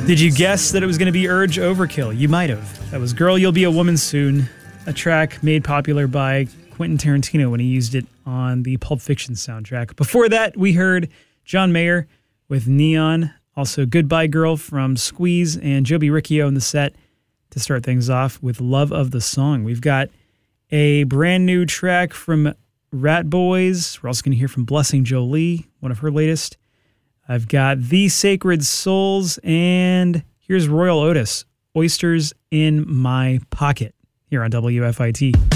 Did you guess that it was going to be Urge Overkill? You might have. That was Girl, You'll Be a Woman Soon, a track made popular by Quentin Tarantino when he used it on the Pulp Fiction soundtrack. Before that, we heard John Mayer with Neon, also Goodbye Girl from Squeeze, and Joby Riccio in the set to start things off with Love of the Song. We've got a brand new track from Rat Boys. We're also going to hear from Blessing Jolie, one of her latest. I've got The Sacred Souls, and here's Royal Otis, Oysters in My Pocket, here on WFIT.